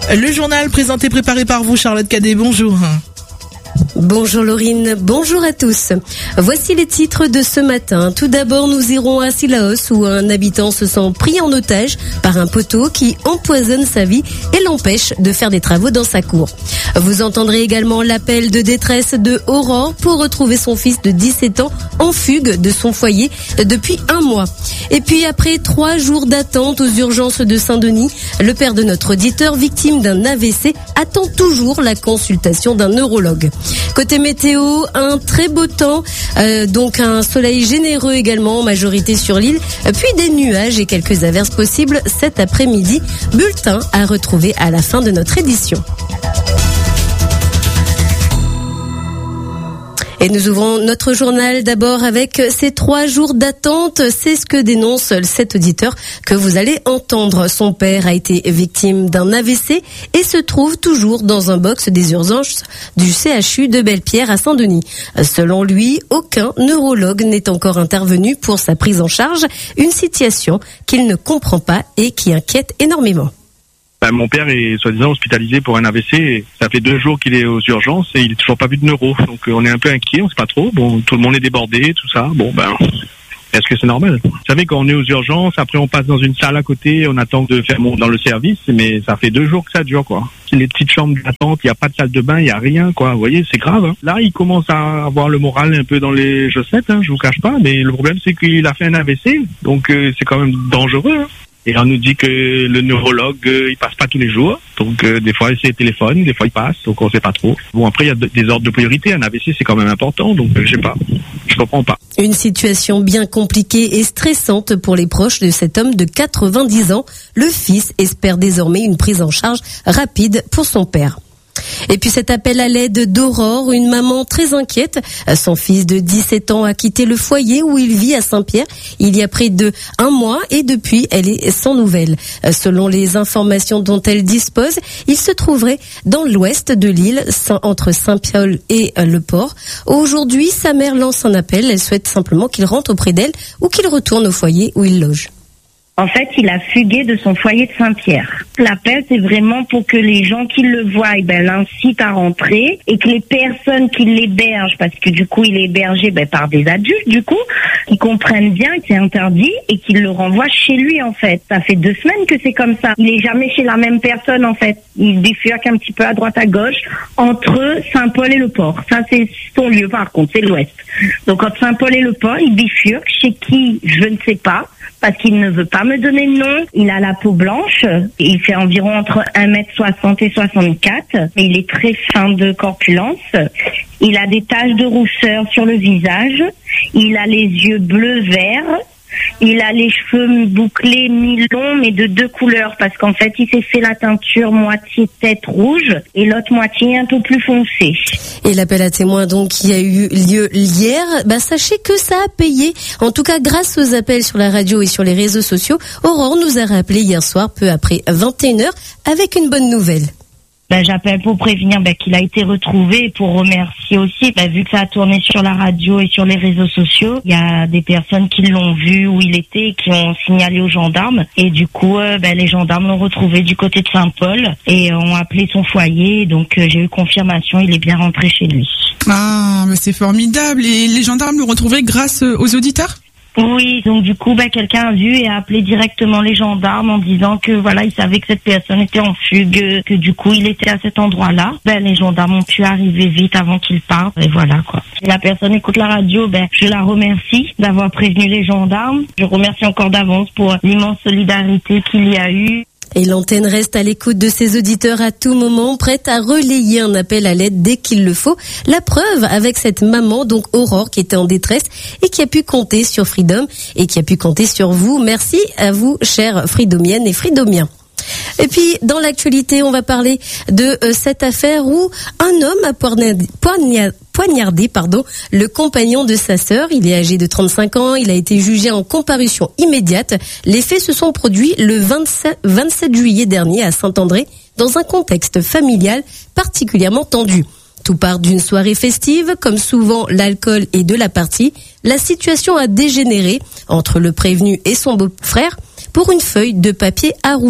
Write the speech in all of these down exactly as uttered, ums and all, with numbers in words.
Le journal présenté, préparé par vous, Charlotte Cadet, bonjour. Bonjour Laurine, bonjour à tous. Voici les titres de ce matin. Tout d'abord, nous irons à Cilaos où un habitant se sent pris en otage par un poteau qui empoisonne sa vie et l'empêche de faire des travaux dans sa cour. Vous entendrez également l'appel de détresse de Aurore pour retrouver son fils de dix-sept ans en fugue de son foyer depuis un mois. Et puis après trois jours d'attente aux urgences de Saint-Denis, le père de notre auditeur, victime d'un A V C, attend toujours la consultation d'un neurologue. Côté météo, un très beau temps, euh, donc un soleil généreux également en majorité sur l'île, puis des nuages et quelques averses possibles cet après-midi. Bulletin à retrouver à la fin de notre édition. Et nous ouvrons notre journal d'abord avec ces trois jours d'attente. C'est ce que dénonce cet auditeur que vous allez entendre. Son père a été victime d'un A V C et se trouve toujours dans un box des urgences du C H U de Belle-Pierre à Saint-Denis. Selon lui, aucun neurologue n'est encore intervenu pour sa prise en charge. Une situation qu'il ne comprend pas et qui inquiète énormément. Ben, mon père est soi-disant hospitalisé pour un A V C. Ça fait deux jours qu'il est aux urgences et il n'est toujours pas vu de neuro. Donc on est un peu inquiet, on sait pas trop. Bon, tout le monde est débordé, tout ça. Bon, ben, est-ce que c'est normal? Vous savez, quand on est aux urgences, après on passe dans une salle à côté, on attend de faire mon dans le service, mais ça fait deux jours que ça dure, quoi. Les petites chambres d'attente, il n'y a pas de salle de bain, il n'y a rien, quoi. Vous voyez, c'est grave. Hein. Là, il commence à avoir le moral un peu dans les chaussettes, hein, je vous cache pas. Mais le problème, c'est qu'il a fait un A V C, donc euh, c'est quand même dangereux. Hein. Et on nous dit que le neurologue, euh, il passe pas tous les jours. Donc, euh, des fois, c'est téléphone, des fois, il passe. Donc, on sait pas trop. Bon, après, il y a des ordres de priorité. Un A V C, c'est quand même important. Donc, euh, je sais pas. Je comprends pas. Une situation bien compliquée et stressante pour les proches de cet homme de quatre-vingt-dix ans. Le fils espère désormais une prise en charge rapide pour son père. Et puis cet appel à l'aide d'Aurore, une maman très inquiète. Son fils de dix-sept ans a quitté le foyer où il vit à Saint-Pierre il y a près de un mois et depuis elle est sans nouvelles. Selon les informations dont elle dispose, il se trouverait dans l'ouest de l'île, entre Saint-Paul et le port. Aujourd'hui, sa mère lance un appel. Elle souhaite simplement qu'il rentre auprès d'elle ou qu'il retourne au foyer où il loge. En fait, il a fugué de son foyer de Saint-Pierre. L'appel, c'est vraiment pour que les gens qui le voient, eh ben, l'incitent à rentrer et que les personnes qui l'hébergent, parce que du coup, il est hébergé ben, par des adultes, du coup, ils comprennent bien que c'est interdit et qu'ils le renvoient chez lui, en fait. Ça fait deux semaines que c'est comme ça. Il est jamais chez la même personne, en fait. Il bifurque un petit peu à droite, à gauche, entre Saint-Paul et le port. Ça, c'est son lieu, par contre, c'est l'ouest. Donc, entre Saint-Paul et le port, il bifurque. Chez qui, je ne sais pas, parce qu'il ne veut pas me donner le nom. Il a la peau blanche. Il fait environ entre un mètre soixante et soixante-quatre. Mais il est très fin de corpulence. Il a des taches de rousseur sur le visage. Il a les yeux bleu-vert. Il a les cheveux bouclés mi-longs, mais de deux couleurs, parce qu'en fait, il s'est fait la teinture moitié tête rouge et l'autre moitié un peu plus foncée. Et l'appel à témoins, donc, qui a eu lieu hier, bah, sachez que ça a payé. En tout cas, grâce aux appels sur la radio et sur les réseaux sociaux, Aurore nous a rappelé hier soir, peu après vingt et une heures, avec une bonne nouvelle. Ben, j'appelle pour prévenir ben, qu'il a été retrouvé et pour remercier aussi, ben, vu que ça a tourné sur la radio et sur les réseaux sociaux, il y a des personnes qui l'ont vu où il était et qui ont signalé aux gendarmes. Et du coup, euh, ben, les gendarmes l'ont retrouvé du côté de Saint-Paul et ont appelé son foyer. Donc, euh, j'ai eu confirmation, il est bien rentré chez lui. Ah, mais c'est formidable. Et les gendarmes l'ont retrouvé grâce aux auditeurs ? Oui, donc du coup, bah, quelqu'un a vu et a appelé directement les gendarmes en disant que voilà, il savait que cette personne était en fugue, que du coup, il était à cet endroit-là. Ben, les gendarmes ont pu arriver vite avant qu'il parte et voilà quoi. Si la personne écoute la radio, ben, je la remercie d'avoir prévenu les gendarmes. Je remercie encore d'avance pour l'immense solidarité qu'il y a eu. Et l'antenne reste à l'écoute de ses auditeurs à tout moment, prête à relayer un appel à l'aide dès qu'il le faut. La preuve avec cette maman, donc Aurore, qui était en détresse et qui a pu compter sur Freedom et qui a pu compter sur vous. Merci à vous, chères Freedomiennes et Freedomiens. Et puis, dans l'actualité, on va parler de euh, cette affaire où un homme a poignardé, poignardé, poignardé pardon, le compagnon de sa sœur. Il est âgé de trente-cinq ans. Il a été jugé en comparution immédiate. Les faits se sont produits le vingt-sept juillet dernier à Saint-André, dans un contexte familial particulièrement tendu. Tout part d'une soirée festive, comme souvent l'alcool est de la partie. La situation a dégénéré entre le prévenu et son beau-frère pour une feuille de papier à rouler.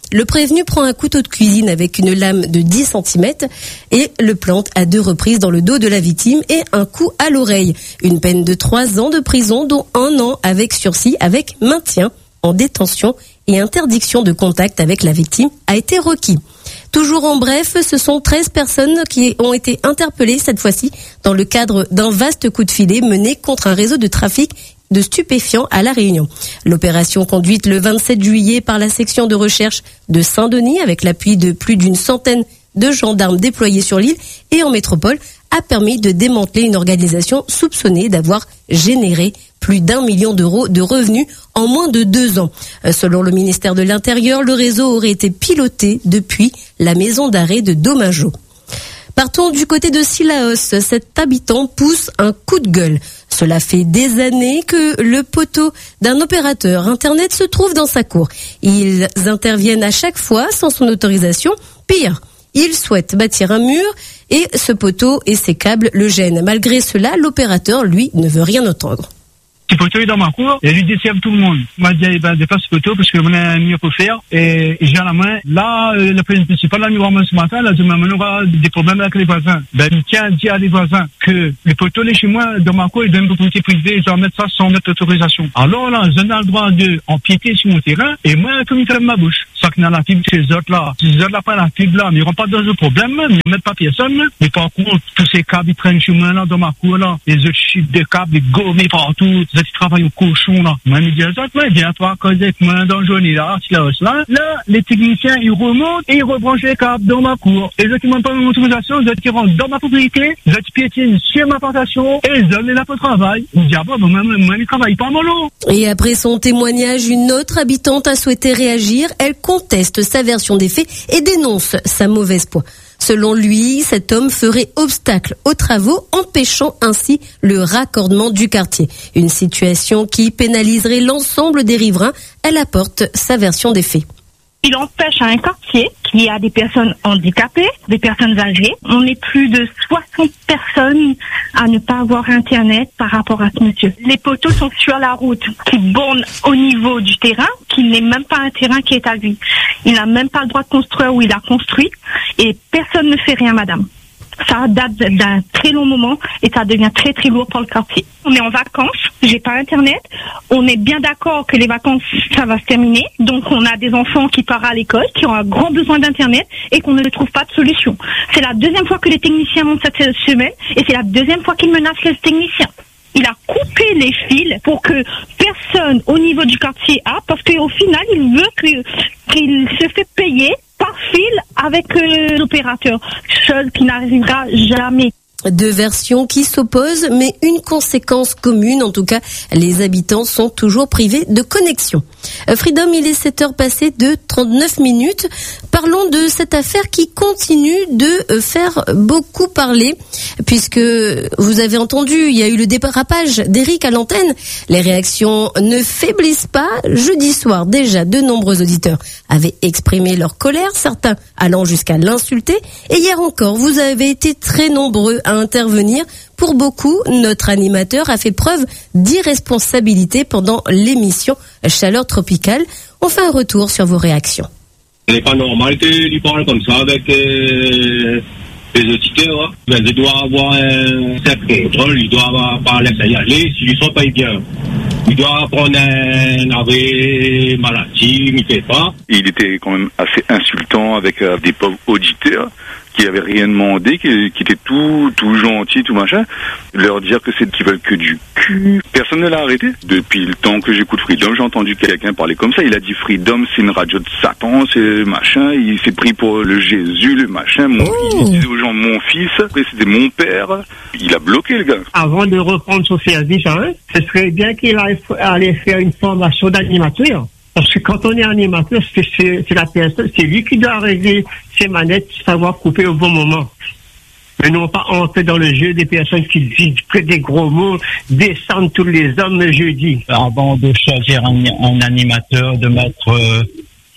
Le prévenu prend un couteau de cuisine avec une lame de dix centimètres et le plante à deux reprises dans le dos de la victime et un coup à l'oreille. Une peine de trois ans de prison, dont un an avec sursis, avec maintien en détention et interdiction de contact avec la victime a été requis. Toujours en bref, ce sont treize personnes qui ont été interpellées cette fois-ci dans le cadre d'un vaste coup de filet mené contre un réseau de trafic de stupéfiants à La Réunion. L'opération conduite le vingt-sept juillet par la section de recherche de Saint-Denis avec l'appui de plus d'une centaine de gendarmes déployés sur l'île et en métropole a permis de démanteler une organisation soupçonnée d'avoir généré plus d'un million d'euros de revenus en moins de deux ans. Selon le ministère de l'Intérieur, le réseau aurait été piloté depuis la maison d'arrêt de Domageau. Partons du côté de Sillaos. Cet habitant pousse un coup de gueule. Cela fait des années que le poteau d'un opérateur Internet se trouve dans sa cour. Ils interviennent à chaque fois sans son autorisation. Pire, ils souhaitent bâtir un mur et ce poteau et ses câbles le gênent. Malgré cela, l'opérateur, lui, ne veut rien entendre. Ce poteau est dans ma cour et lui décève tout le monde. Il m'a dit, eh ben, dépasse ce poteau parce que on a un mur pour faire et, et j'ai à la main. Là, euh, le président principal, là, nous remet ce matin, là, demain, on aura des problèmes avec les voisins. Ben, il tient à dire à les voisins que le poteau, là, chez moi, dans ma cour, il donne une propriété privée, je dois mettre ça sans notre autorisation. Alors là, je n'ai le droit de empiéter sur mon terrain et moi, comme il ferme ma bouche. Ça que dans la fibre, ces autres là, ces autres là, pas la fibre là, mais ils n'auront pas de problème, ils ne mettent pas personne. Mais par contre, tous ces câbles, ils traînent chez moi, là, dans ma cour, là. Les autres chiffres de câbles, les gommés partout, les autres, ils travaillent au cochon, là. Moi, ils me disent, ouais, viens, toi, causer avec moi dans le journée, là, là, là. Là, les techniciens, ils remontent et ils rebranchent les câbles dans ma cour. Et les autres, ils m'ont pas mon autorisation, les autres, ils rentrent dans ma propriété, les autres, ils piétinent sur ma plantation et ils donnent là pour le travail. Ils me disent, ah bon, moi, moi, ils travaillent pas, mon lot. Et après son témoignage, une autre habitante a souhaité réagir. Elle conteste sa version des faits et dénonce sa mauvaise foi. Selon lui, cet homme ferait obstacle aux travaux, empêchant ainsi le raccordement du quartier. Une situation qui pénaliserait l'ensemble des riverains. Elle apporte sa version des faits. Il empêche à un quartier qui a des personnes handicapées, des personnes âgées. On est plus de soixante personnes à ne pas avoir Internet par rapport à ce monsieur. Les poteaux sont sur la route qui bornent au niveau du terrain, qui n'est même pas un terrain qui est à lui. Il n'a même pas le droit de construire où il a construit et personne ne fait rien, madame. Ça date d'un très long moment et ça devient très très lourd pour le quartier. On est en vacances, j'ai pas Internet. On est bien d'accord que les vacances, ça va se terminer. Donc on a des enfants qui partent à l'école, qui ont un grand besoin d'Internet et qu'on ne trouve pas de solution. C'est la deuxième fois que les techniciens montent cette semaine et c'est la deuxième fois qu'ils menacent les techniciens. Il a coupé les fils pour que personne au niveau du quartier a, parce qu'au final, il veut que, qu'il se fait payer par fil avec euh, l'opérateur, chose qui n'arrivera jamais. Deux versions qui s'opposent, mais une conséquence commune. En tout cas, les habitants sont toujours privés de connexion. Freedom, il est sept heures passées de trente-neuf minutes. Parlons de cette affaire qui continue de faire beaucoup parler, puisque vous avez entendu, il y a eu le dérapage d'Éric à l'antenne. Les réactions ne faiblissent pas. Jeudi soir, déjà, de nombreux auditeurs avaient exprimé leur colère, certains allant jusqu'à l'insulter. Et hier encore, vous avez été très nombreux à intervenir. Pour beaucoup, notre animateur a fait preuve d'irresponsabilité pendant l'émission Chaleur Tropicale. On fait un retour sur vos réactions. Ce n'est pas normal qu'il parle comme ça avec euh, les auditeurs. Ben, il doit avoir un certain contrôle, il doit pas laisser y aller s'il ne sent pas bien. Il doit prendre un arrêt maladie, il ne fait pas. Il était quand même assez insultant avec euh, des pauvres auditeurs qui n'avaient rien demandé, qui, qui étaient tout, tout gentils, tout machin. Leur dire que c'est qu'ils veulent que du cul. Personne ne l'a arrêté. Depuis le temps que j'écoute Freedom, j'ai entendu quelqu'un parler comme ça. Il a dit Freedom, c'est une radio de Satan, c'est machin. Il s'est pris pour le Jésus, le machin. Mon oh. fils, il disait aux gens mon fils. Après, c'était mon père. Il a bloqué, le gars. Avant de reprendre son service, hein, ce serait bien qu'il allait faire une formation d'animateur. Parce que quand on est animateur, c'est, c'est, c'est la personne, c'est lui qui doit régler ses manettes, savoir couper au bon moment. Mais non pas entrer dans le jeu des personnes qui disent que des gros mots, descendent tous les hommes le jeudi. Avant de choisir un, un animateur, de mettre euh,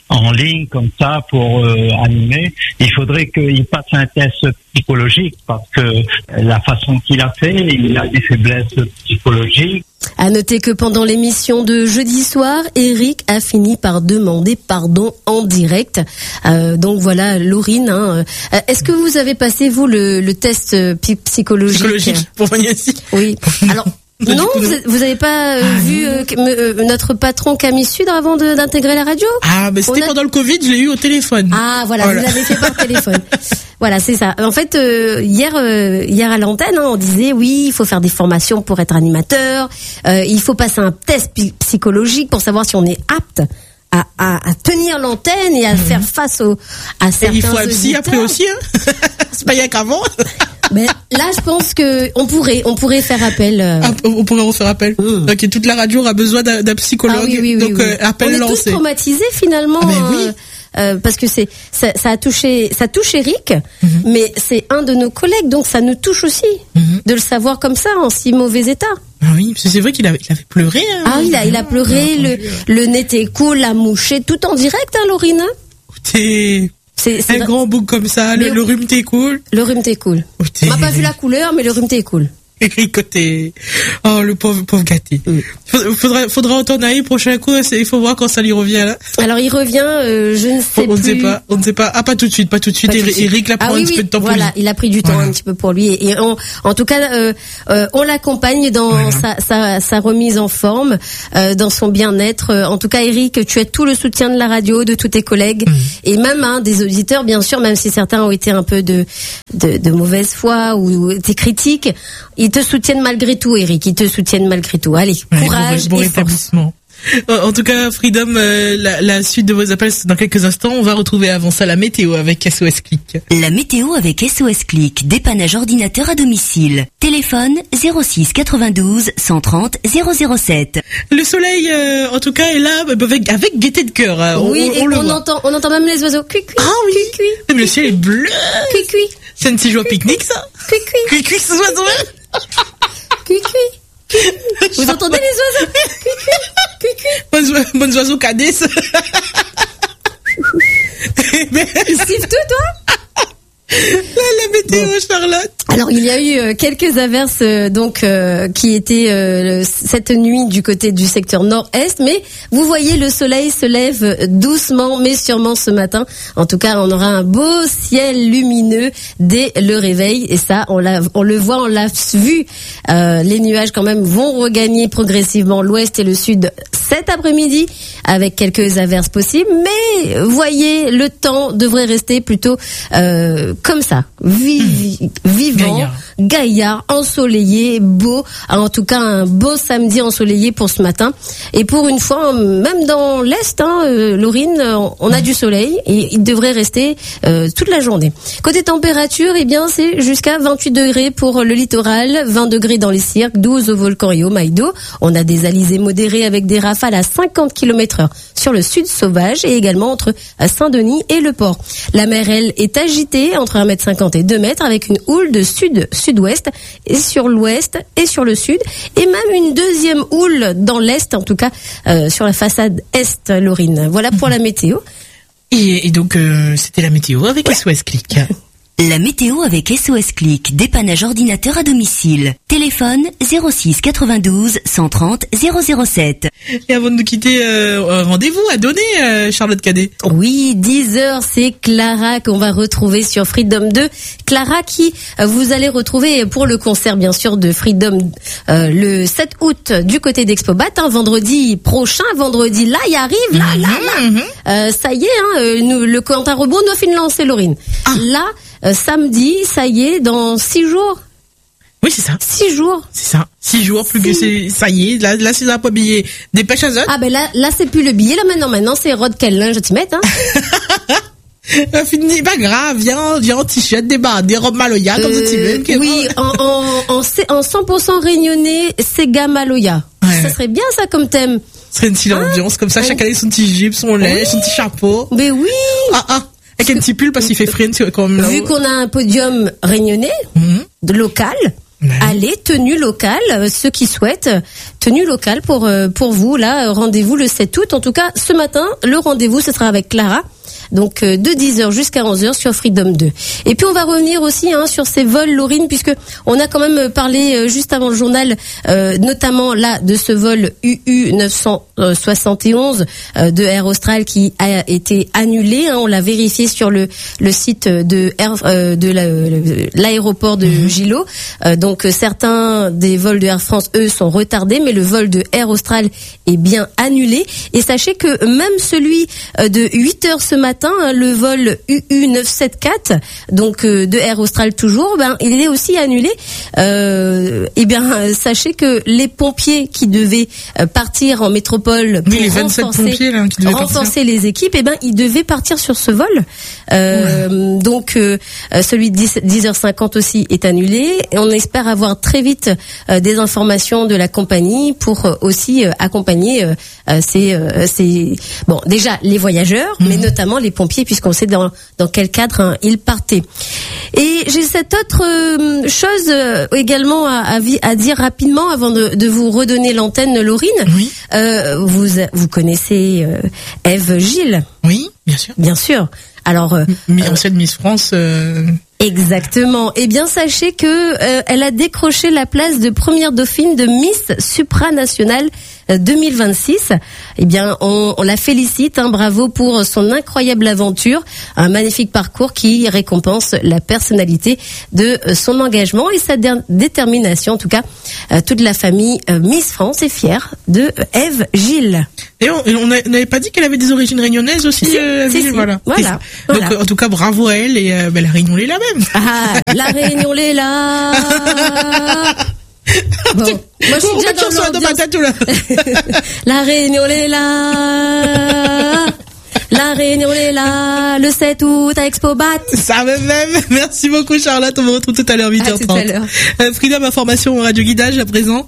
en ligne comme ça pour euh, animer. Il faudrait qu'il passe un test psychologique parce que la façon qu'il a fait, il a des faiblesses psychologiques. À noter que pendant l'émission de jeudi soir, Eric a fini par demander pardon en direct. Euh, donc voilà, Laurine, hein, euh, est-ce que vous avez passé vous le, le test euh, psychologique Psychologique pour venir ici. Oui. Alors. Non, vous n'avez pas euh, ah, vu euh, euh, notre patron Camille Sud avant de, d'intégrer la radio? Ah, mais c'était a... pendant le Covid, je l'ai eu au téléphone. Ah, voilà, voilà. Vous l'avez fait par téléphone. Voilà, c'est ça. En fait, euh, hier, euh, hier à l'antenne, hein, on disait oui, il faut faire des formations pour être animateur, euh, il faut passer un test p- psychologique pour savoir si on est apte à, à, à tenir l'antenne et à mmh. faire face au, à certains. Et il faut un psy après aussi, hein. C'est pas rien qu'avant. Mais là, je pense que on pourrait, on pourrait faire appel. Euh... Ah, on pourrait en faire appel. Mmh. Ok, toute la radio aura besoin d'un, d'un psychologue. Ah, oui, oui, oui, donc oui. Euh, appel lancé. On est tous traumatisés finalement. Ah, ben oui. euh, euh, parce que c'est ça, ça a touché, ça touche Eric, mmh. mais c'est un de nos collègues, donc ça nous touche aussi mmh. de le savoir comme ça en si mauvais état. Ah oui, parce que c'est vrai qu'il avait, il avait pleuré. Hein. Ah, il a, il a pleuré, le, le nez était cool, la mouché, tout en direct, hein, Laurine. T'es... C'est, c'est un grand bouc comme ça, le, le rhume t'es cool. Le rhume t'es cool. Oh, t'es... On n'a pas vu la couleur, mais le rhume t'es cool. Eric, t'es... Oh, le pauvre, pauvre gâté. Mm. Faudra, faudra entendre Naï, prochain coup, il faut voir quand ça lui revient, là. Alors, il revient, euh, je ne sais on, on plus. On ne sait pas, on ne sait pas. Ah, pas tout de suite, pas tout de suite. Eric, Eric l'a pris ah, un oui, petit oui, peu de temps voilà, pour lui. Il a pris du temps voilà. un petit peu pour lui. Et, et on, en tout cas, euh, euh, on l'accompagne dans voilà. sa, sa, sa remise en forme, euh, dans son bien-être. En tout cas, Eric, tu as tout le soutien de la radio, de tous tes collègues, mmh. et même hein, des auditeurs, bien sûr, même si certains ont été un peu de, de, de mauvaise foi ou étaient critiques, ils te soutiennent malgré tout, Eric. Ils te soutiennent malgré tout. Allez, ouais, courage bon, bon et force. En tout cas, Freedom, euh, la, la suite de vos appels, c'est dans quelques instants. On va retrouver avant ça la météo avec S O S Click. La météo avec S O S Click, dépannage ordinateur à domicile. Téléphone zéro six quatre-vingt-douze cent trente zéro zéro sept. Le soleil, euh, en tout cas, est là avec, avec gaieté de cœur. Hein. Oui, on, on, et on, on entend, on entend même les oiseaux. Cui cui. Ah oui. Cui cui. Mais le ciel est bleu. Cui cui. C'est un petit jeu pique-nique, ça. Cui cui. Cui cui, ces oiseaux. Cui cui. Vous entendez les oiseaux? Cui cui. Cui cui. Bonnes, bonnes oiseaux cadets. Ils sifflent tout, toi? La, la météo, bon. Charlotte. Alors il y a eu euh, quelques averses euh, donc euh, qui étaient euh, cette nuit du côté du secteur nord-est, mais vous voyez le soleil se lève doucement mais sûrement ce matin. En tout cas, on aura un beau ciel lumineux dès le réveil et ça on l'a on le voit, on l'a vu. Euh, les nuages quand même vont regagner progressivement l'ouest et le sud cet après-midi avec quelques averses possibles, mais voyez le temps devrait rester plutôt euh, comme ça, viv- vivant, gaillard. gaillard, ensoleillé, beau. En tout cas, un beau samedi ensoleillé pour ce matin. Et pour une fois, même dans l'Est, hein, euh, Laurine, on a du soleil et il devrait rester euh, toute la journée. Côté température, eh bien, c'est jusqu'à vingt-huit degrés pour le littoral, vingt degrés dans les cirques, douze au volcan et au Maïdo. On a des alizés modérés avec des rafales à cinquante kilomètres heure sur le sud sauvage et également entre Saint-Denis et le port. La mer, elle, est agitée entre un mètre cinquante et deux mètres avec une houle de sud-sud-ouest et sur l'ouest et sur le sud et même une deuxième houle dans l'est, en tout cas euh, sur la façade est, Laurine. Voilà pour la météo. Et, et donc euh, c'était la météo avec ouais. S O S Click. La météo avec S O S Click, dépannage ordinateur à domicile. Téléphone zéro six quatre-vingt-douze cent trente zéro zéro sept. Et avant de nous quitter, euh, rendez-vous à donner, euh, Charlotte Cadet. Oui, dix heures, c'est Clara qu'on va retrouver sur Freedom deux. Clara qui, euh, vous allez retrouver pour le concert, bien sûr, de Freedom euh, le sept août du côté d'Expobat, hein, vendredi prochain, vendredi là, il arrive, là, là, là. Mm-hmm. Euh, ça y est, hein, euh, nous, le compte à rebours nous a fait une lancée, Laurine. Ah. Là, Euh, samedi, ça y est, dans six jours. Oui, c'est ça. Six jours. C'est ça. Six jours, plus six... que c'est, ça y est, là, là, c'est là, pas billet. Dépêche à zone. Ah, ben là, là, c'est plus le billet, là, maintenant, maintenant, c'est Rod Kellin, je t'y mets, hein. Fini, pas grave, viens, viens en t-shirt, des bas, des robes Maloya, euh, comme ça, tu veux. Oui, en, en, en, en cent pour cent réunionnais, Sega Maloya. Ouais. Ça serait bien, ça, comme thème. Ce serait une petite ah, ambiance, comme ça, chaque année, son petit jupe, son linge, oui. son petit chapeau. Mais oui. Ah, ah. Avec un petit pull parce qu'il fait frais quand même là. Vu qu'on a un podium réunionnais, mm-hmm. de local, Ouais. Allez, tenue locale, euh, ceux qui souhaitent, euh, tenue locale pour euh, pour vous. Là, euh, rendez-vous le sept août. En tout cas, ce matin, le rendez-vous, ce sera avec Clara. Donc euh, de dix heures jusqu'à onze heures sur Freedom deux. Et puis on va revenir aussi hein, sur ces vols, Laurine, puisque on a quand même parlé euh, juste avant le journal, euh, notamment là de ce vol U U neuf cent soixante et onze euh, de Air Austral qui a été annulé. Hein, on l'a vérifié sur le le site de Air, euh, de la, l'aéroport de mmh. Gilo. Euh, donc certains des vols de Air France, eux, sont retardés, mais le vol de Air Austral est bien annulé. Et sachez que même celui euh, de huit heures ce matin, le vol U U neuf cent soixante-quatorze, donc euh, de Air Austral toujours, ben il est aussi annulé. Euh, et bien sachez que les pompiers qui devaient euh, partir en métropole pour oui, les vingt-sept renforcer, pompiers, là, qui renforcer les équipes, et ben ils devaient partir sur ce vol. Euh, ouais. Donc euh, celui de dix heures cinquante aussi est annulé. Et on espère avoir très vite euh, des informations de la compagnie pour euh, aussi euh, accompagner euh, ces, euh, ces bon déjà les voyageurs, mmh. mais notamment les pompiers, puisqu'on sait dans dans quel cadre hein, ils partaient. Et j'ai cette autre euh, chose euh, également à, à, à dire rapidement avant de, de vous redonner l'antenne, Laurine. Oui. Euh, vous vous connaissez euh, Ève Gilles? Oui, bien sûr. Bien sûr. Alors, euh, ancienne Miss France. Euh... Exactement. Eh bien, sachez que euh, elle a décroché la place de première dauphine de Miss Supranationale deux mille vingt-six. Eh bien, on, on la félicite, hein, bravo pour son incroyable aventure, un magnifique parcours qui récompense la personnalité de son engagement et sa dé- détermination. En tout cas, euh, toute la famille euh, Miss France est fière de Ève Gilles. Et on, on n'avait pas dit qu'elle avait des origines réunionnaises aussi, si, euh, si, si. Voilà. Voilà. Donc, voilà. en tout cas, bravo à elle et euh, ben, la Réunion l'est la même. Ah, la Réunion l'est là. Bon, moi je suis déjà dans l'ambiance. Dans ma tête, là. La Réunion l'est là. La Réunion est là, le sept août à Expo Bat. Ça même, même. Merci beaucoup Charlotte, on vous retrouve tout à l'heure huit heures trente. À tout à l'heure. Euh, Freedom Information Radio Guidage à présent.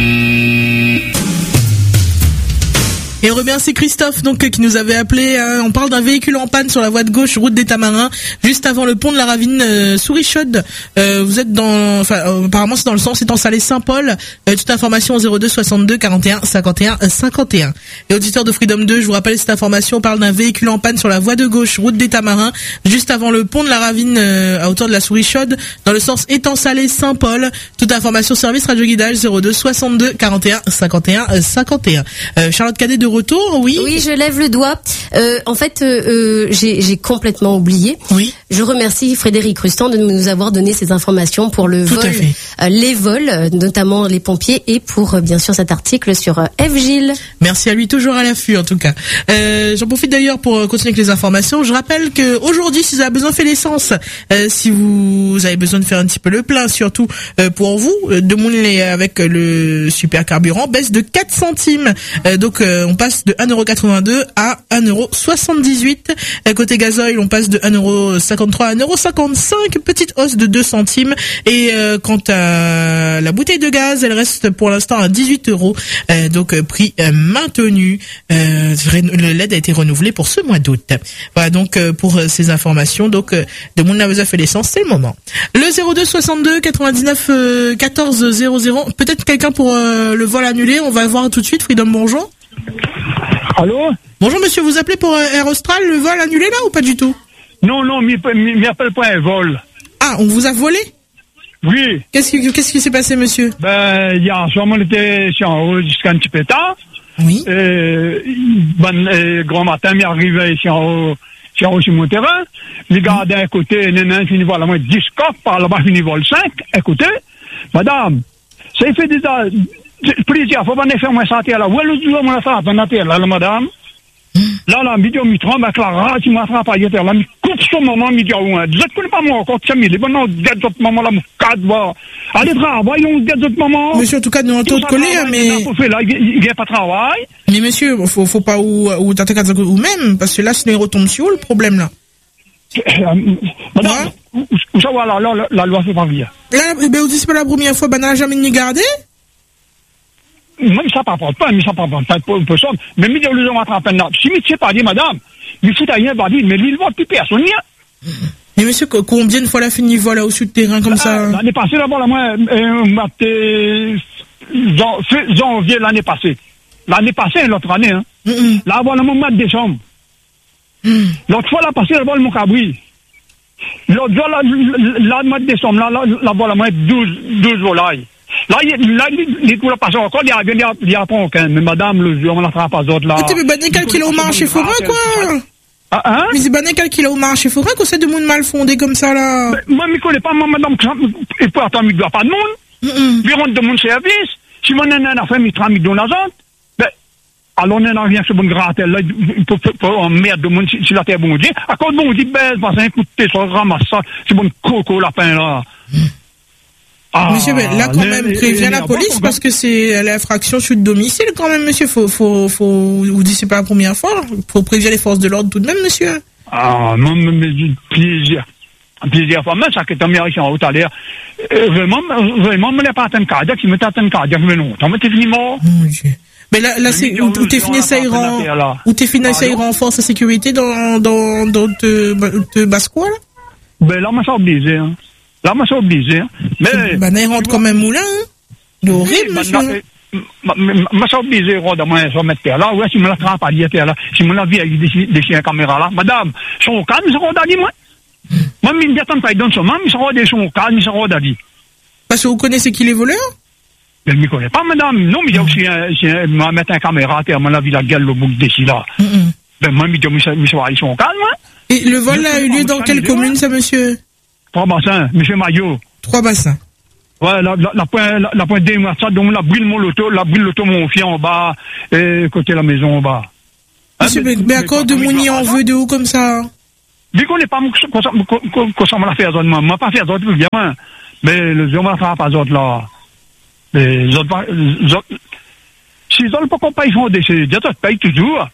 Et on remercie Christophe donc qui nous avait appelé. Hein, on parle d'un véhicule en panne sur la voie de gauche, route des Tamarins, juste avant le pont de la Ravine, euh, Souris-Chaude. Euh, vous êtes dans, enfin euh, apparemment c'est dans le sens étant salé Saint-Paul. Euh, toute information au zéro deux soixante-deux quarante et un cinquante et un cinquante et un. Et auditeur de Freedom deux, je vous rappelle cette information. On parle d'un véhicule en panne sur la voie de gauche, route des Tamarins, juste avant le pont de la Ravine, euh, à hauteur de la Souris-Chaude, dans le sens étant salé Saint-Paul. Toute information service Radio Guidage zéro deux soixante-deux quarante et un cinquante et un cinquante et un. Euh, Charlotte Cadet de retour, oui. Oui, je lève le doigt. Euh, en fait, euh, j'ai, j'ai complètement oublié. Oui. Je remercie Frédéric Rustan de nous avoir donné ces informations pour le Tout vol, euh, les vols, notamment les pompiers, et pour euh, bien sûr cet article sur euh, Ève Gilles. Merci à lui, toujours à l'affût en tout cas. Euh, j'en profite d'ailleurs pour continuer avec les informations. Je rappelle que aujourd'hui, si vous avez besoin de faire l'essence, euh, si vous avez besoin de faire un petit peu le plein, surtout euh, pour vous, euh, de Moulin avec le super carburant, baisse de quatre centimes. Euh, donc euh, on passe de un euro quatre-vingt-deux à un euro soixante-dix-huit. Euh, côté gasoil, on passe de un euro cinquante-trois à un euro cinquante-cinq, petite hausse de deux centimes. Et euh, quant à la bouteille de gaz, elle reste pour l'instant à dix-huit euros. Euh, donc euh, prix euh, maintenu. Euh, le L E D a été renouvelé pour ce mois d'août. Voilà donc euh, pour euh, ces informations. Donc euh, de Moulin-la-Beuzef et l'essence, c'est le moment. Le zéro deux soixante-deux quatre-vingt-dix-neuf euh, quatorze zéro zéro. Peut-être quelqu'un pour euh, le vol annulé. On va voir tout de suite. Freedom, bonjour. Allô? Bonjour monsieur, vous appelez pour euh, Air Austral, le vol annulé là ou pas du tout? Non, non, m'y appelle pas un vol. Ah, on vous a volé? Oui. Qu'est-ce qui, qu'est-ce qui s'est passé, monsieur? Ben, hier soir, on était sur en haut jusqu'à un petit peu tard. Oui. Euh, ben, euh, grand matin, m'y arrivé ici en haut, sur, en haut sur mon terrain. Les gars d'un côté, nénin, fini vol, à moins dix coques, par là-bas, fini vol cinq. Écoutez, madame, ça fait des, plaisir, faut pas en faire moins sentir là. Où est le jour, mon affaire, pendant terre, là, madame? Là, là, midi au mitron, avec la rage, il m'a attrapé à terre, là, il coupe son maman, midi au moins. Vous êtes connais pas moi encore, tiens, mais les bonnes, d'être votre maman, là, mon cadre, allez, travailler, on d'être votre maman. Monsieur, en tout cas, nous, on t'a collé, mais. Là, il vient pas travailler. Mais monsieur, faut, faut pas où, où t'attaquer ou même, parce que là, c'est les retombe sur le problème, là. Madame, où ça va, là, là, la loi fait pas bien. Là, ben, vous dites, c'est pas la première fois, ben, on n'a jamais ni gardé. Même ça ne parle pas, mais ça ne parle pas pour une personne. Mais il y a le gens à trente ans. Si je ne sais pas dire, madame, il faut rien pas dire, mais il ne va plus personne. Et monsieur, combien de fois la fini voilà au sud de terrain comme ça? L'année passée, d'abord, la moi, euh, janvier l'année passée. L'année passée, l'autre année, hein. Mm-hmm. Là, voilà, le mois de décembre. Mm. L'autre fois, la passée, là, voilà, mon cabri. L'autre fois, là, là, le mois de décembre, là, là, là, voilà, moi, douze, douze volailles. Là, il, là, il, il, passé encore, il y a, il y a, il y a pas aucun. Mais madame, le jour, on la fera pas d'autres, là. Tu peux banner quel kilo au marché forain, quoi? Ah, hein? Mais c'est banné quel kilo au marché forain, qu'on sait de monde mal fondé comme ça, là? Mais, moi, je ne connais pas, moi, madame, et pour attendre, il ne doit pas de monde. Mm-hmm. Il rentre de mon service. Si mon nana a fait, il travaille dans la zone. Ben, alors, on en vient sur une gratelle, là, pour, pour, pour emmerder de monde, si la terre bon Dieu. À cause de bon Dieu, ben, parce un coup de pied, ça ramasse ça, c'est bon coco lapin, là. Mm. Ah, monsieur, ben, là, quand même, prévient la police parce que c'est l'infraction sur le domicile, quand même, monsieur. Faut, faut, faut, vous dites, c'est pas la première fois. Faut prévenir les forces de l'ordre tout de même, monsieur. Ah, non, mais, plaisir. Plaisir. Enfin, même ça qui est américain en haut à l'air. Vraiment, vraiment, me l'a pas atteint cardiaque, il me t'a atteint cardiaque, mais non. T'en t'es fini mort. Mon Dieu. Mais là, là, c'est, où t'es fini, ça ira, où t'es fini, ça ira en force de sécurité dans, dans, dans, te, te basse quoi, là? Ben, là, moi, ça obligé, hein. Là, moi, c'est obligé. Hein. Mais. Ben, il rentre quand même moulin, hein. C'est horrible, monsieur. Moi, c'est obligé, Rod, moi, je vais mettre terre là. Ouais, si me la crampe à terre là. Si me la vie avec des chiens caméra là. Madame, son calme, ils seront d'aller, moi. Moi, il me dit, attends, il donne son maman, ils seront des sons calmes, ils seront d'aller. Parce que vous connaissez qui les voleurs? Je ne me connais pas, madame. Non, mais il y a aussi un, si un, m'a mettre un caméra à terre, moi, la vie, la gueule, le bouc d'ici là. Ben, moi, il me dit, ils sont calmes, moi. Et le vol a eu lieu dans quelle commune, ça, monsieur? Trois bassins, monsieur Maillot. Trois bassins. Ouais, la, la, la pointe, la, la pointe des mois, ça, donc, la brille mon loto, la brille l'auto, mon fils en bas, et côté la maison en bas. Monsieur, hein, mais, mais à cause de Mouni en veut de où comme ça? Vu qu'on n'est pas, qu'on s'en va faire d'autres, moi, pas faire d'autres, bien, mais le jour, on va faire pas d'autres, là. Mais, les autres, les autres, si ils n'ont pas qu'on paye son déchet, les autres payent toujours.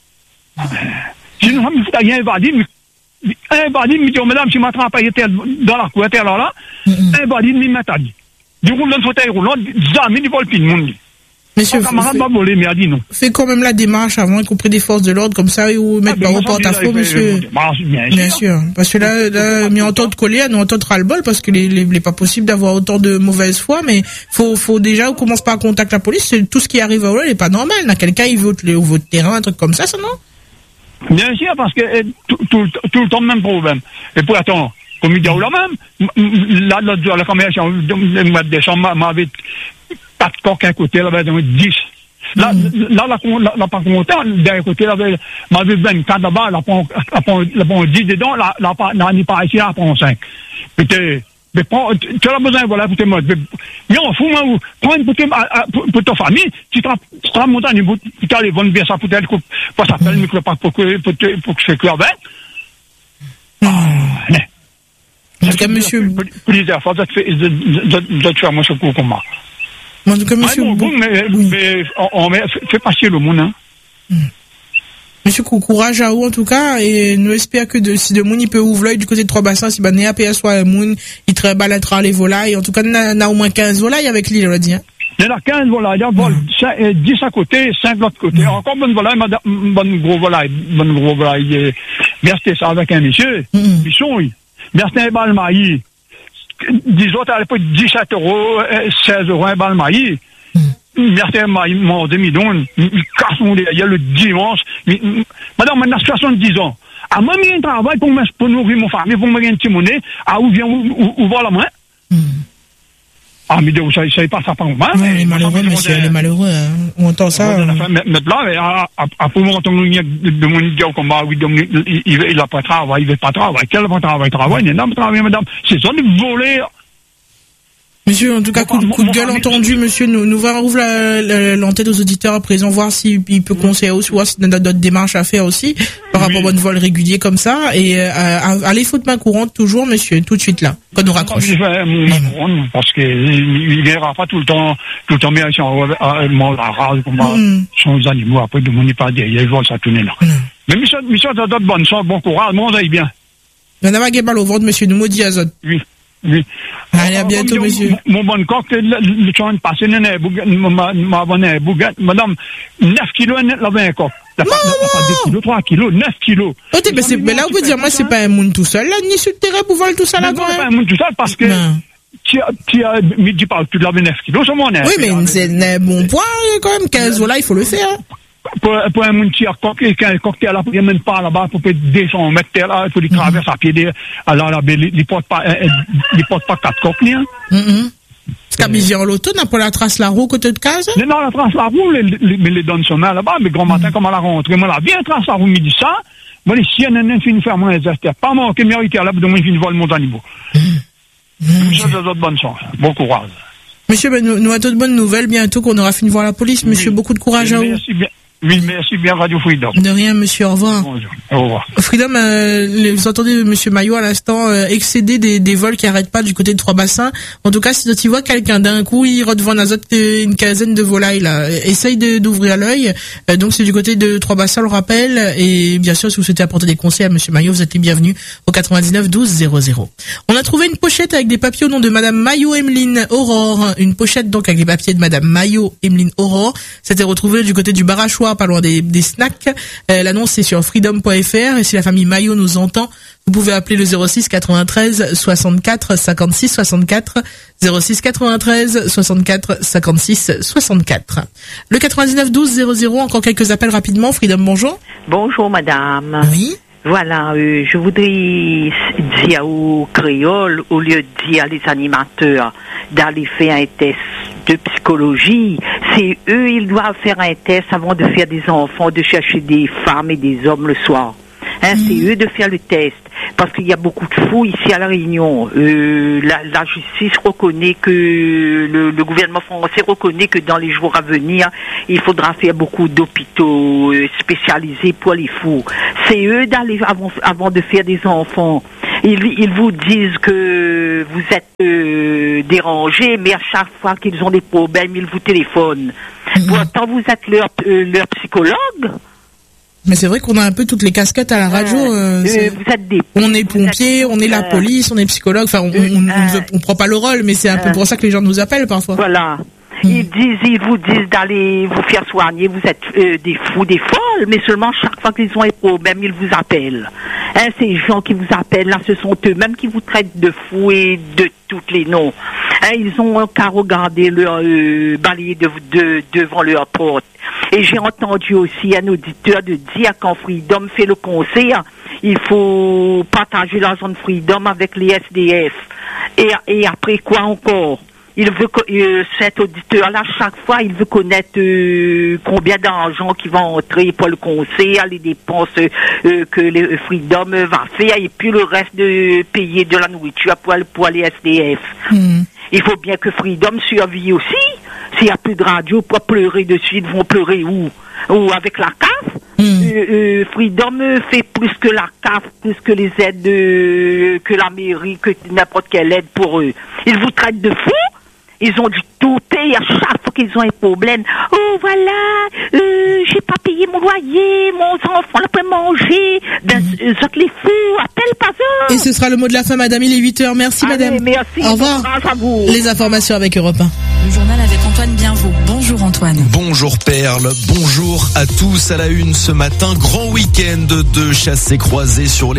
Sinon, il faut rien évadé, mais, un badin me dit, oh, madame, si ma trempe était dans la cour, là, là, mm-hmm. un badin me m'a dit. Du coup, dans le fauteuil roulant, jamais il vole plus de monde. Monsieur, mon camarade va voler, mais a dit non. Fais quand même la démarche avant, y compris des forces de l'ordre, comme ça, ou mettre par au porte-à-faux, monsieur. Bien, bien sûr. Parce que là, là, mais en temps de colère, nous, en temps de ras-le-bol, parce que les, les, les pas possible d'avoir autant de mauvaise foi, mais faut, faut déjà, on commence par contacter la police, tout ce qui arrive à eux, n'est pas normal. Là, quelqu'un, il veut votre terrain, un truc comme ça, ça, non? Bien sûr, parce que eh, tout, tout, tout le temps, même problème. Et pour attendre, comme il dit, là même, là, là, la commerçant, le mois de décembre, m'avait pas de coq à un côté, là, avait dix. Là, mm. là, la, la, la, par contre, d'un côté, là, m'avait vingt-quatre là-bas, la prend, la prend dix dedans, la, la, la, n'est pas ici, la prend cinq. Peut-être, mais prends, tu as besoin, voilà, pour tes modes. Mais on fout, moi, prends une pour, pour, pour ta famille, tu te rends montagne, tu as les bonnes bières, ça peut être, pas ça s'appelle, mais que pour que, pour que, pour que je fais clair avec. En tout cas, monsieur. Plusieurs fois, ça te fait, ça te fait, moi, ce coup, comme moi. En tout cas, monsieur. Mais, mais, on fait passer le monde, hein. Monsieur, courage à vous, en tout cas, et nous espérons que de, si de moun, il peut ouvrir l'œil du côté de Trois Bassins, si ben, A P S soit un moun, il très balatera les volailles. En tout cas, il y a au moins quinze volailles avec lui, on l'a dit, hein. Il y en a quinze volailles, il y a dix à côté, cinq de l'autre côté. Mm. Encore bonne volaille, bonne gros volaille, bonne gros volaille. Merci ça avec un monsieur. Mm. Ils sont, oui. Merci un bal maïs. Dix autres, à l'époque, dix-sept euros, seize euros, un bal maïs. Merci, mon demi-don, il casse mon il y a le dimanche. Madame, on a soixante-dix ans. À moi, il y a un travail pour, pour nourrir mon famille, pour me gagner un petit monnaie. À où vient, où va la main? Ah, mais ça, ça passe pas moi. Il est malheureux, monsieur, il est malheureux, hein. On entend ça. Mettre là, après, on entend de mon idiot comme bah, oui, il a pas de travail, il veut pas de travail. Quel pas de travail, travail, il n'y a pas de travail, madame. C'est ça, de voler. Monsieur, en tout cas, coup, coup de gueule entendu, monsieur, nous, nous va ouvrir l'antenne aux auditeurs à présent, voir s'il peut conseiller aussi, voir s'il y a d'autres démarches à faire aussi, par rapport à un vol régulier comme ça, et euh, allez foutre main courante toujours, monsieur, tout de suite là, quand on raccroche. Parce qu'il n'ira pas tout le temps, tout le temps, mais si on la rage, comme sont les animaux, après, de mon pas derrière, ils vont ça tourner là. Mais monsieur, monsieur, t'as d'autres bonnes choses, bon courage, bon, ça y bien. Il y en a pas mal au ventre, monsieur, nous maudit azote. Oui. Oui. Allez, à bientôt, monsieur. Mon bon coq, le temps de passer, m'a abonné, madame, neuf kilos, là, vingt coq. T'as pas, t'as pas deux kilos, trois kilos, neuf kilos. Oh, mais, c'est, mais là, on peut dire, moi, c'est pas un monde tout seul, là, ni sur le terrain pour voir tout ça, là, non, quand même. C'est pas un monde tout seul parce que, non. tu as, tu as, mais tu parles, tu l'avais neuf kilos, c'est mon air. Oui, mais c'est un bon poids, quand même, quinze, voilà, il faut le faire. Pour, pour un monde qui a cocktail, cocktail là, il même pas là-bas, pour descendre, mettre terre là, il faut les traverser à pied des, alors là, les, les portes pas, les portes pas quatre coques, hein. Mm-hmm. Parce qu'à Bizier, l'auto, n'a pas la trace la roue côté de case? Non, non, la trace la roue, les, les, les donne son main là-bas, mais grand matin, comme à la rentrée, moi, là, bien trace la roue, midi ça, moi, les siennes, n'en finissent faire moins, c'est pas moi, qui mérite là, de moi, je vol mon animaux. Monsieur, de bonne chance. Bon courage. Monsieur, ben, nous, nous avons de bonnes nouvelles, bientôt qu'on aura fini de voir la police, monsieur, oui. Beaucoup de courage à vous. Merci bien. Oui, merci bien Radio Freedom. De rien, monsieur, au revoir. Bonjour. Au revoir. Freedom, euh, vous entendez monsieur Maillot à l'instant euh, excéder des, des vols qui arrêtent pas du côté de Trois-Bassins. En tout cas, si tu vois quelqu'un d'un coup, il redevant une quinzaine de volailles là, essaye de, d'ouvrir l'œil. Euh, donc c'est du côté de Trois-Bassins, le rappel. Et bien sûr, si vous souhaitez apporter des conseils à monsieur Maillot, vous êtes les bienvenus au quatre-vingt-dix-neuf douze zéro zéro. On a trouvé une pochette avec des papiers au nom de madame Maillot Emeline Aurore. Une pochette donc avec les papiers de madame Maillot Emeline Aurore. C'était retrouvé du côté du Barachois, pas loin des, des snacks. Euh, l'annonce c'est sur freedom point f r et si la famille Maillot nous entend, vous pouvez appeler le zéro six quatre-vingt-treize soixante-quatre cinquante-six soixante-quatre zéro six quatre-vingt-treize soixante-quatre cinquante-six soixante-quatre. Le quatre-vingt-dix-neuf douze zéro zéro, encore quelques appels rapidement. Freedom, bonjour. Bonjour madame. Oui. Voilà, euh, je voudrais dire aux créoles, au lieu de dire à les animateurs d'aller faire un test de psychologie, c'est eux, ils doivent faire un test avant de faire des enfants, de chercher des femmes et des hommes le soir. Hein, mmh. C'est eux de faire le test. Parce qu'il y a beaucoup de fous ici à La Réunion. Euh, la, la justice reconnaît que, le, le gouvernement français reconnaît que dans les jours à venir, il faudra faire beaucoup d'hôpitaux euh, spécialisés pour les fous. C'est eux d'aller avant, avant de faire des enfants. Ils, ils vous disent que vous êtes euh, dérangés, mais à chaque fois qu'ils ont des problèmes, ils vous téléphonent. Mmh. Pourtant, vous êtes leur, euh, leur psychologue. Mais c'est vrai qu'on a un peu toutes les casquettes à la radio. Euh, euh, vous êtes des... On est pompiers, on est la police, on est psychologue. Enfin, on, on, on, on, on prend pas le rôle, mais c'est un peu pour ça que les gens nous appellent parfois. Voilà. Ils disent, ils vous disent d'aller vous faire soigner. Vous êtes euh, des fous, des folles, mais seulement chaque fois qu'ils ont un problème, ils vous appellent. Hein, ces gens qui vous appellent là, ce sont eux-mêmes qui vous traitent de fous et de tous les noms. Hein, ils ont qu'à regarder leur euh, balayer de, de, devant leur porte. Et j'ai entendu aussi un auditeur de dire quand Freedom fait le concert, il faut partager l'argent de Freedom avec les S D F. Et, et après quoi encore? Il veut que euh, cet auditeur-là, chaque fois, il veut connaître euh, combien d'argent qui va entrer pour le concert, les dépenses euh, que le Freedom va faire, et puis le reste de payer de la nourriture pour, pour les S D F. Mmh. Il faut bien que Freedom survive aussi. S'il n'y a plus de radio pour pleurer dessus, ils vont pleurer où? Ou avec la C A F? Mmh. Euh, euh, Freedom fait plus que la C A F, plus que les aides, euh, que la mairie, que n'importe quelle aide pour eux. Ils vous traitent de fous. Ils ont dû tout payer à chaque fois qu'ils ont un problème. Oh voilà, euh, j'ai pas payé mon loyer, mon enfant n'a pas mangé. Ben, mmh. ça les fous, appelle pas ça. Et ce sera le mot de la fin, madame, il est huit heures. Merci, Allez, madame. Merci. Au revoir. À vous. Les informations avec Europe un. Le journal avec Antoine Bienvaux. Bonjour Antoine. Bonjour Perle, bonjour à tous. À la une ce matin, grand week-end de chassés croisés sur les